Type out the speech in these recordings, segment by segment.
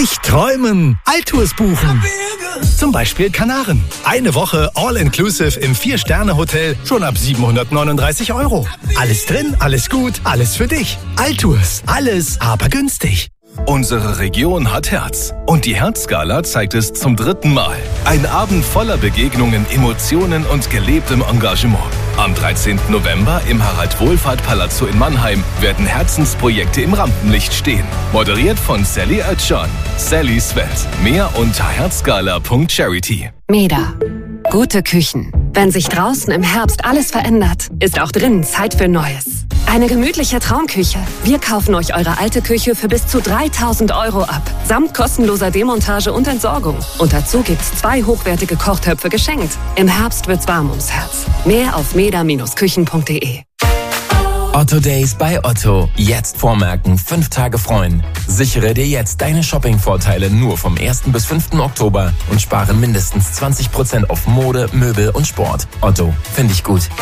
Nicht träumen, Altours buchen. Zum Beispiel Kanaren. Eine Woche All-Inclusive im 4-Sterne-Hotel schon ab 739 €. Alles drin, alles gut, alles für dich. Altours, alles aber günstig. Unsere Region hat Herz. Und die Herzgala zeigt es zum 3. Mal. Ein Abend voller Begegnungen, Emotionen und gelebtem Engagement. Am 13. November im Harald-Wohlfahrt-Palazzo in Mannheim werden Herzensprojekte im Rampenlicht stehen. Moderiert von Sally Oetschan. Sallys Welt. Mehr unter herzgala.charity. MEDA. Gute Küchen. Wenn sich draußen im Herbst alles verändert, ist auch drinnen Zeit für Neues. Eine gemütliche Traumküche. Wir kaufen euch eure alte Küche für bis zu 3.000 € ab. Samt kostenloser Demontage und Entsorgung. Und dazu gibt's 2 hochwertige Kochtöpfe geschenkt. Im Herbst wird's warm ums Herz. Mehr auf meda-küchen.de. Otto Days bei Otto. Jetzt vormerken, 5 Tage freuen. Sichere dir jetzt deine Shopping-Vorteile nur vom 1. bis 5. Oktober und spare mindestens 20% auf Mode, Möbel und Sport. Otto, finde ich gut.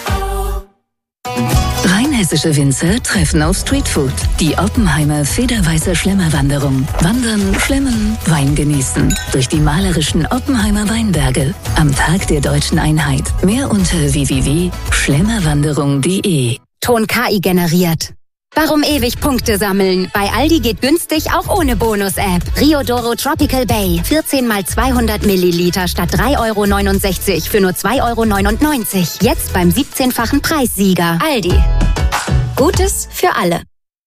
Rheinhessische Winzer treffen auf Streetfood. Die Oppenheimer Federweiße Schlemmerwanderung. Wandern, schlemmen, Wein genießen. Durch die malerischen Oppenheimer Weinberge. Am Tag der Deutschen Einheit. Mehr unter www.schlemmerwanderung.de. Ton KI generiert. Warum ewig Punkte sammeln? Bei Aldi geht günstig auch ohne Bonus-App. Riodoro Tropical Bay. 14 mal 200 Milliliter statt 3,69 € für nur 2,99 €. Jetzt beim 17-fachen Preissieger. Aldi. Gutes für alle.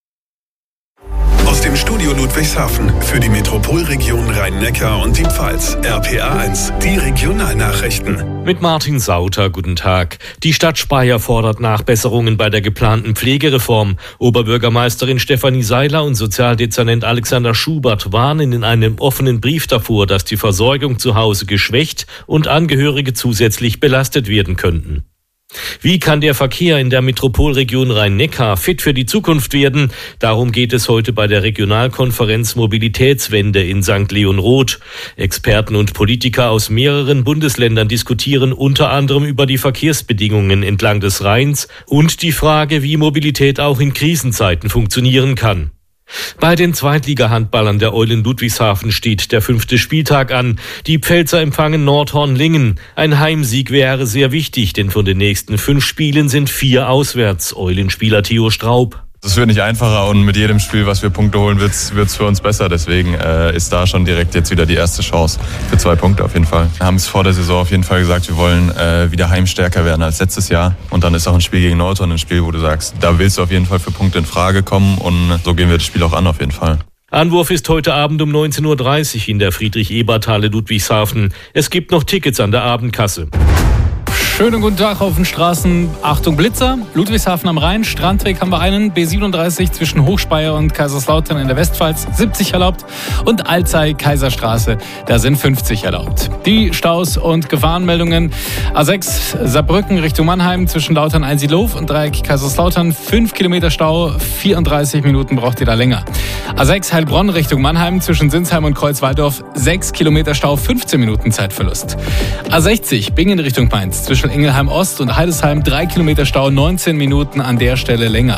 Aus dem Studio Ludwigshafen für die Metropolregion Rhein-Neckar und die Pfalz. RPA 1, die Regionalnachrichten. Mit Martin Sauter, guten Tag. Die Stadt Speyer fordert Nachbesserungen bei der geplanten Pflegereform. Oberbürgermeisterin Stefanie Seiler und Sozialdezernent Alexander Schubert warnen in einem offenen Brief davor, dass die Versorgung zu Hause geschwächt und Angehörige zusätzlich belastet werden könnten. Wie kann der Verkehr in der Metropolregion Rhein-Neckar fit für die Zukunft werden? Darum geht es heute bei der Regionalkonferenz Mobilitätswende in St. Leon-Roth. Experten und Politiker aus mehreren Bundesländern diskutieren unter anderem über die Verkehrsbedingungen entlang des Rheins und die Frage, wie Mobilität auch in Krisenzeiten funktionieren kann. Bei den Zweitliga-Handballern der Eulen Ludwigshafen steht der 5. Spieltag an. Die Pfälzer empfangen Nordhorn-Lingen. Ein Heimsieg wäre sehr wichtig, denn von den nächsten 5 Spielen sind 4 auswärts. Eulenspieler Theo Straub. Es wird nicht einfacher und mit jedem Spiel, was wir Punkte holen, wird's für uns besser. Deswegen ist da schon direkt jetzt wieder die erste Chance für 2 Punkte auf jeden Fall. Wir haben es vor der Saison auf jeden Fall gesagt, wir wollen wieder heimstärker werden als letztes Jahr. Und dann ist auch ein Spiel gegen Nordhorn ein Spiel, wo du sagst, da willst du auf jeden Fall für Punkte in Frage kommen. Und so gehen wir das Spiel auch an auf jeden Fall. Anwurf ist heute Abend um 19:30 Uhr in der Friedrich-Ebert-Halle Ludwigshafen. Es gibt noch Tickets an der Abendkasse. Schönen guten Tag auf den Straßen. Achtung Blitzer, Ludwigshafen am Rhein, Strandweg haben wir einen, B37 zwischen Hochspeyer und Kaiserslautern in der Westpfalz 70 erlaubt und Alzey-Kaiserstraße, da sind 50 erlaubt. Die Staus und Gefahrenmeldungen: A6 Saarbrücken Richtung Mannheim zwischen Lautern-Einsiedlow und Dreieck Kaiserslautern 5 Kilometer Stau, 34 Minuten braucht ihr da länger. A6 Heilbronn Richtung Mannheim zwischen Sinsheim und Kreuzwaldorf 6 Kilometer Stau, 15 Minuten Zeitverlust. A60 Bingen Richtung Mainz zwischen Ingelheim Ost und Heidesheim 3 Kilometer Stau, 19 Minuten an der Stelle länger.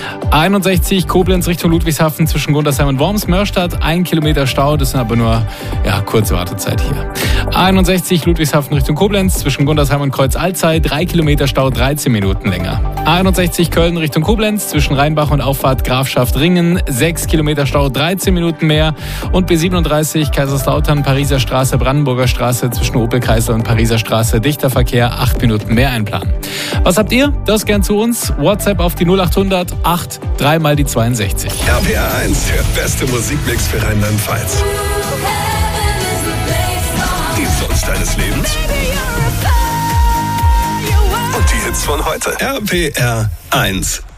A61 Koblenz Richtung Ludwigshafen zwischen Gundersheim und Worms-Mörstadt 1 Kilometer Stau, das sind aber nur kurze Wartezeit hier. A61 Ludwigshafen Richtung Koblenz zwischen Gundersheim und Kreuz Alzey 3 Kilometer Stau, 13 Minuten länger. A61 Köln Richtung Koblenz zwischen Rheinbach und Auffahrt Grafschaft Ringen 6 Kilometer Stau, 13 Minuten mehr. Und B37 Kaiserslautern Pariser Straße Brandenburger Straße zwischen Opel-Kaisel und Pariser Straße dichter Verkehr 8 Minuten mehr einplanen. Was habt ihr? Das gern zu uns. WhatsApp auf die 0800 8 3 mal die 62. RPA 1, der beste Musikmix für Rheinland-Pfalz. Die Songs deines Lebens und die Hits von heute. RPR 1.